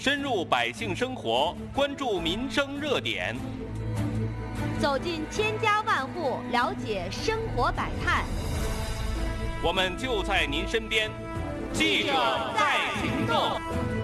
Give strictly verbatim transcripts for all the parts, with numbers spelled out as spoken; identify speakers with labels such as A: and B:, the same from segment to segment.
A: 深入百姓生活，关注民生热点，
B: 走进千家万户，了解生活百态。
A: 我们就在您身边，记者在行动。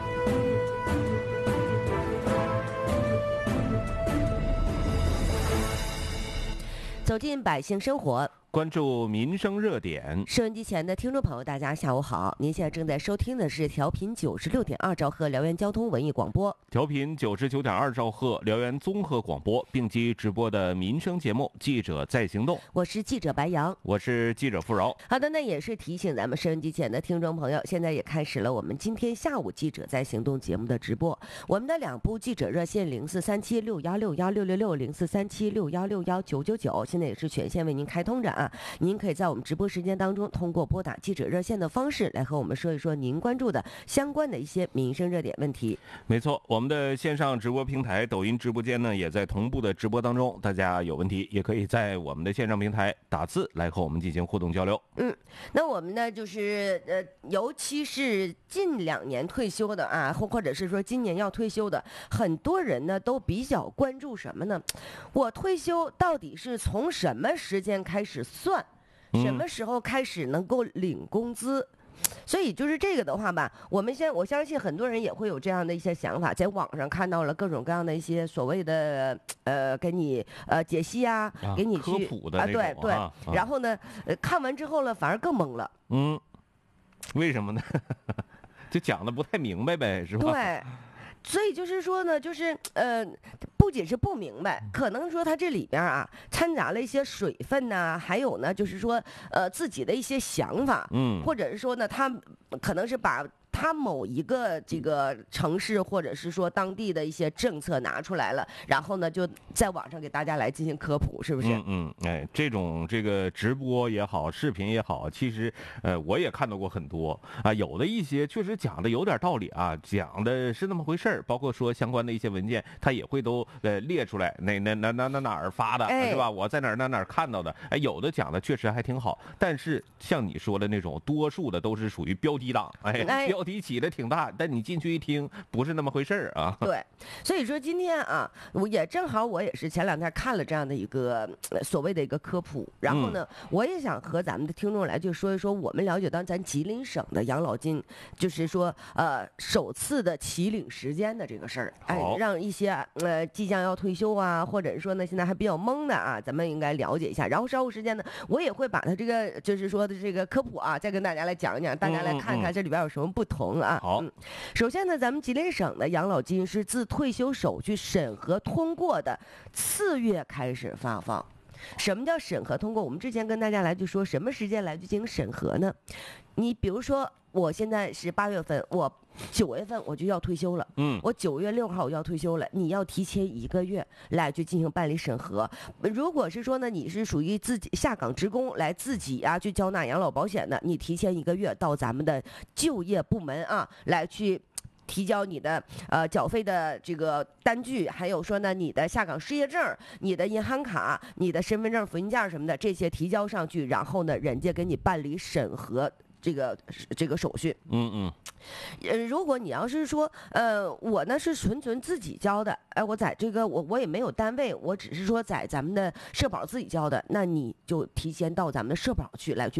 C: 走进百姓生活，
A: 关注民生热点。
C: 收音机前的听众朋友，大家下午好！您现在正在收听的是调频九十六点二兆赫辽源交通文艺广播，
A: 调频九十九点二兆赫辽源综合广播并机直播的民生节目《记者在行动》。
C: 我是记者白杨，
A: 我是记者付饶。
C: 好的，那也是提醒咱们收音机前的听众朋友，现在也开始了我们今天下午《记者在行动》节目的直播。我们的两部记者热线零四三七六幺六幺六六六零四三七六幺六幺九九九，现在也是全线为您开通着啊！您可以在我们直播时间当中，通过拨打记者热线的方式来和我们说一说您关注的相关的一些民生热点问题。
A: 没错，我们的线上直播平台抖音直播间呢，也在同步的直播当中。大家有问题也可以在我们的线上平台打字来和我们进行互动交流。
C: 嗯，那我们呢，就是呃，尤其是近两年退休的啊，或或者是说今年要退休的，很多人呢都比较关注什么呢？我退休到底是从什么时间开始算？什么时候开始能够领工资？所以就是这个的话吧，我们先我相信很多人也会有这样的一些想法，在网上看到了各种各样的一些所谓的呃给你呃解析啊，
A: 啊
C: 给你去
A: 科普的
C: 啊，
A: 那种
C: 对对，
A: 啊啊
C: 然后呢，呃看完之后呢，反而更懵了。
A: 嗯，为什么呢？就讲的不太明白呗，是吧？
C: 对。所以就是说呢，就是呃，不仅是不明白，可能说他这里边啊掺杂了一些水分呐、还有呢，就是说呃自己的一些想法，
A: 嗯，
C: 或者是说呢，他可能是把他某一个这个城市或者是说当地的一些政策拿出来了，然后呢就在网上给大家来进行科普，是不是？
A: 嗯嗯，哎，这种这个直播也好，视频也好，其实呃我也看到过很多啊，有的一些确实讲的有点道理啊，讲的是那么回事儿，包括说相关的一些文件，他也会都呃列出来，哪哪哪哪哪哪儿发的，
C: 哎、
A: 是吧？我在哪儿哪哪儿看到的，哎，有的讲的确实还挺好，但是像你说的那种，多数的都是属于标题党，哎，
C: 哎
A: 标题起的挺大，但你进去一听，不是那么回事儿啊。
C: 对，所以说今天啊，我也正好我也是前两天看了这样的一个、呃、所谓的一个科普，然后呢，嗯、我也想和咱们的听众来就说一说，我们了解到咱吉林省的养老金，就是说呃首次的起领时间的这个事儿，哎，让一些呃即将要退休啊，或者说呢现在还比较懵的啊，咱们应该了解一下。然后稍后时间呢，我也会把它这个就是说的这个科普啊，再跟大家来讲一讲，大家来看看这里边有什么不同啊。
A: 好，
C: 嗯，首先呢，咱们吉林省的养老金是自退休手续审核通过的次月开始发放。什么叫审核通过？我们之前跟大家来就说什么时间来进行审核呢？你比如说，我现在是八月份，我九月份我就要退休了，
A: 嗯，
C: 我九月六号我要退休了，你要提前一个月来去进行办理审核。如果是说呢，你是属于自己下岗职工来自己啊去缴纳养老保险的，你提前一个月到咱们的就业部门啊来去提交你的呃缴费的这个单据，还有说呢你的下岗失业证、你的银行卡、你的身份证复印件什么的，这些提交上去，然后呢人家给你办理审核这个这个手续。
A: 嗯嗯。
C: 呃，如果你要是说，呃，我呢是纯纯自己交的，哎，我在这个我我也没有单位，我只是说在咱们的社保自己交的，那你就提前到咱们的社保去来去